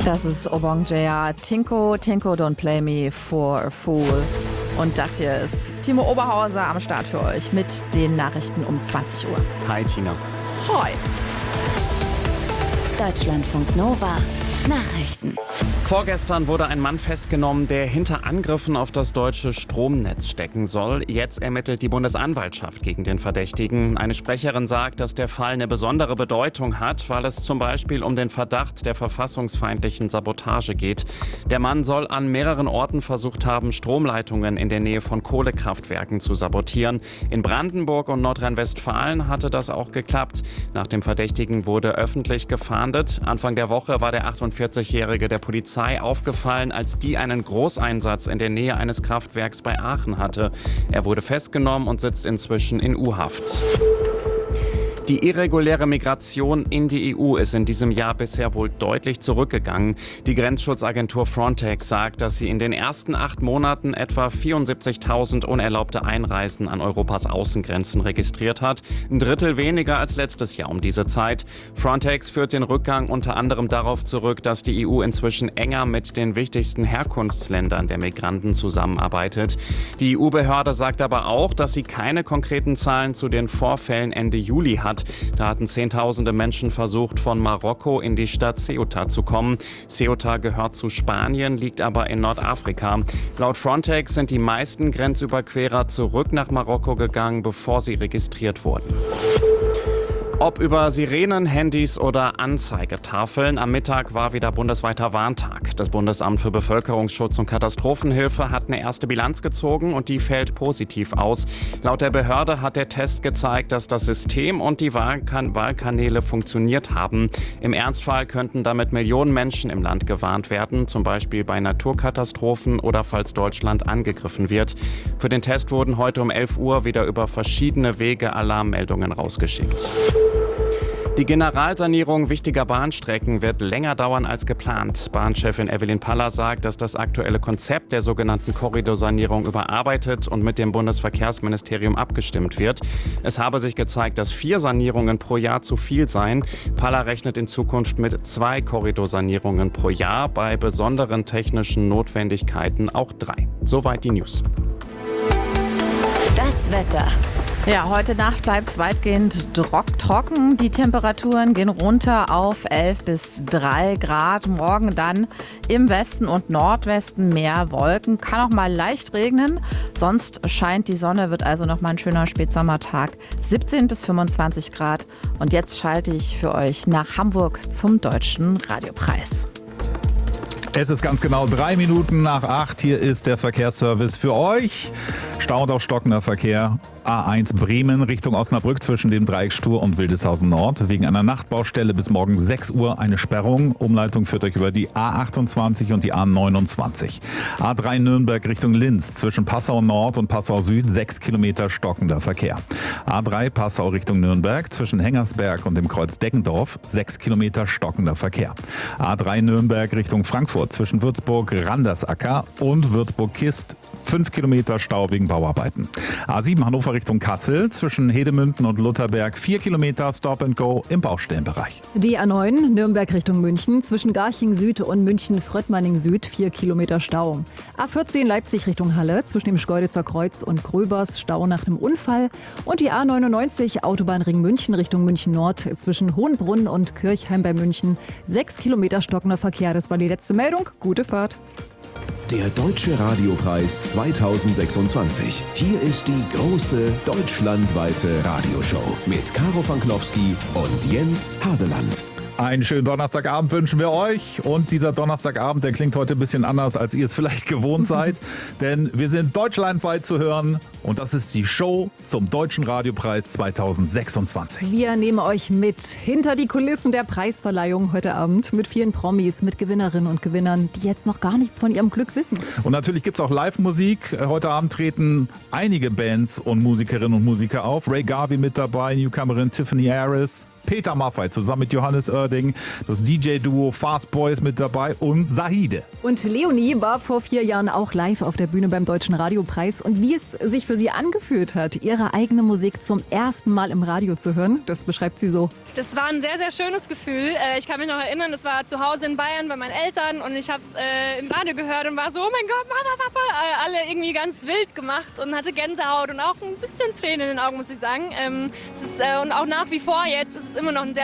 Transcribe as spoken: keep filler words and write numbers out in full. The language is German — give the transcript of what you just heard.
Das ist Obongjaya, Tinko, Tinko Don't Play Me for a Fool. Und das hier ist Timo Oberhauser am Start für euch mit den Nachrichten um zwanzig Uhr. Hi Tina. Hoi. Deutschlandfunk Nova. Nachrichten. Vorgestern wurde ein Mann festgenommen, der hinter Angriffen auf das deutsche Stromnetz stecken soll. Jetzt ermittelt die Bundesanwaltschaft gegen den Verdächtigen. Eine Sprecherin sagt, dass der Fall eine besondere Bedeutung hat, weil es zum Beispiel um den Verdacht der verfassungsfeindlichen Sabotage geht. Der Mann soll an mehreren Orten versucht haben, Stromleitungen in der Nähe von Kohlekraftwerken zu sabotieren. In Brandenburg und Nordrhein-Westfalen hatte das auch geklappt. Nach dem Verdächtigen wurde öffentlich gefahndet. Anfang der Woche war der achtundvierzigjährige der Polizei aufgefallen, als die einen Großeinsatz in der Nähe eines Kraftwerks bei Aachen hatte. Er wurde festgenommen und sitzt inzwischen in U-Haft. Die irreguläre Migration in die E U ist in diesem Jahr bisher wohl deutlich zurückgegangen. Die Grenzschutzagentur Frontex sagt, dass sie in den ersten acht Monaten etwa vierundsiebzigtausend unerlaubte Einreisen an Europas Außengrenzen registriert hat. Ein Drittel weniger als letztes Jahr um diese Zeit. Frontex führt den Rückgang unter anderem darauf zurück, dass die E U inzwischen enger mit den wichtigsten Herkunftsländern der Migranten zusammenarbeitet. Die E U-Behörde sagt aber auch, dass sie keine konkreten Zahlen zu den Vorfällen Ende Juli hat. Da hatten Zehntausende Menschen versucht, von Marokko in die Stadt Ceuta zu kommen. Ceuta gehört zu Spanien, liegt aber in Nordafrika. Laut Frontex sind die meisten Grenzüberquerer zurück nach Marokko gegangen, bevor sie registriert wurden. Ob über Sirenen, Handys oder Anzeigetafeln, am Mittag war wieder bundesweiter Warntag. Das Bundesamt für Bevölkerungsschutz und Katastrophenhilfe hat eine erste Bilanz gezogen und die fällt positiv aus. Laut der Behörde hat der Test gezeigt, dass das System und die Wahlkan- Wahlkanäle funktioniert haben. Im Ernstfall könnten damit Millionen Menschen im Land gewarnt werden, zum Beispiel bei Naturkatastrophen oder falls Deutschland angegriffen wird. Für den Test wurden heute um elf Uhr wieder über verschiedene Wege Alarmmeldungen rausgeschickt. Die Generalsanierung wichtiger Bahnstrecken wird länger dauern als geplant. Bahnchefin Evelyn Paller sagt, dass das aktuelle Konzept der sogenannten Korridorsanierung überarbeitet und mit dem Bundesverkehrsministerium abgestimmt wird. Es habe sich gezeigt, dass vier Sanierungen pro Jahr zu viel seien. Paller rechnet in Zukunft mit zwei Korridorsanierungen pro Jahr, bei besonderen technischen Notwendigkeiten auch drei. Soweit die News. Das Wetter. Ja, heute Nacht bleibt es weitgehend trock- trocken. Die Temperaturen gehen runter auf elf bis drei Grad. Morgen dann im Westen und Nordwesten mehr Wolken. Kann auch mal leicht regnen. Sonst scheint die Sonne, wird also noch mal ein schöner Spätsommertag. siebzehn bis fünfundzwanzig Grad. Und jetzt schalte ich für euch nach Hamburg zum Deutschen Radiopreis. Es ist ganz genau drei Minuten nach acht. Hier ist der Verkehrsservice für euch. Stau und auch stockender Verkehr. A eins Bremen Richtung Osnabrück zwischen dem Dreieck Stur und Wildeshausen Nord. Wegen einer Nachtbaustelle bis morgen sechs Uhr eine Sperrung. Umleitung führt euch über die A achtundzwanzig und die A neunundzwanzig. A drei Nürnberg Richtung Linz zwischen Passau Nord und Passau Süd sechs Kilometer stockender Verkehr. A drei Passau Richtung Nürnberg zwischen Hengersberg und dem Kreuz Deckendorf sechs Kilometer stockender Verkehr. A drei Nürnberg Richtung Frankfurt zwischen Würzburg-Randersacker und Würzburg-Kist fünf Kilometer Stau wegen Bauarbeiten. A sieben Hannover Richtung Kassel zwischen Hedemünden und Lutherberg vier Kilometer Stop and Go im Baustellenbereich. Die A neun Nürnberg Richtung München zwischen Garching Süd und München-Fröttmanning Süd vier Kilometer Stau. A vierzehn Leipzig Richtung Halle zwischen dem Schkeuditzer Kreuz und Gröbers Stau nach einem Unfall. Und die A neunundneunzig Autobahnring München Richtung München Nord zwischen Hohenbrunn und Kirchheim bei München sechs Kilometer stockender Verkehr. Das war die letzte Meldung. Gute Fahrt. Der Deutsche Radiopreis zweitausendsechsundzwanzig. Hier ist die große deutschlandweite Radioshow mit Caro Fanklowski und Jens Hardeland. Einen schönen Donnerstagabend wünschen wir euch. Und dieser Donnerstagabend, der klingt heute ein bisschen anders, als ihr es vielleicht gewohnt seid. Denn wir sind deutschlandweit zu hören. Und das ist die Show zum Deutschen Radiopreis zweitausendsechsundzwanzig. Wir nehmen euch mit hinter die Kulissen der Preisverleihung heute Abend mit vielen Promis, mit Gewinnerinnen und Gewinnern, die jetzt noch gar nichts von ihrem Glück wissen. Und natürlich gibt es auch Live-Musik. Heute Abend treten einige Bands und Musikerinnen und Musiker auf. Ray Garvey mit dabei, Newcomerin Tiffany Harris. Peter Maffay zusammen mit Johannes Oerding, das D J-Duo Fast Boys mit dabei und Sahide. Und Leonie war vor vier Jahren auch live auf der Bühne beim Deutschen Radiopreis. Und wie es sich für sie angefühlt hat, ihre eigene Musik zum ersten Mal im Radio zu hören, das beschreibt sie so. Das war ein sehr, sehr schönes Gefühl. Ich kann mich noch erinnern, das war zu Hause in Bayern bei meinen Eltern und ich habe es äh, im Radio gehört und war so, oh mein Gott, Mama, Papa, alle irgendwie ganz wild gemacht und hatte Gänsehaut und auch ein bisschen Tränen in den Augen, muss ich sagen. Ähm, es ist, äh, und auch nach wie vor jetzt ist es immer noch ein sehr